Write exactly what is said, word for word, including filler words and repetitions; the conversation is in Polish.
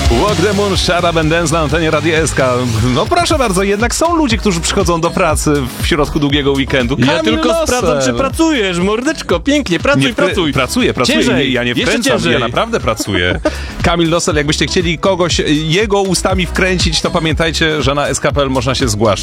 Walk the Moon, Shut Up and Dance na antenie Radia S K. No proszę bardzo, jednak są ludzie, którzy przychodzą do pracy w środku długiego weekendu. Ja Kamil tylko Nosel. sprawdzam, czy pracujesz, mordeczko, pięknie, pracuj, Nie, pracuj. Pracuję, pracuję, Ciężej, nie, ja nie jeszcze wkręcam, ciężej. ja naprawdę pracuję. Kamil Nosel, jakbyście chcieli kogoś jego ustami wkręcić, to pamiętajcie, że na S K kropka P L można się zgłaszać.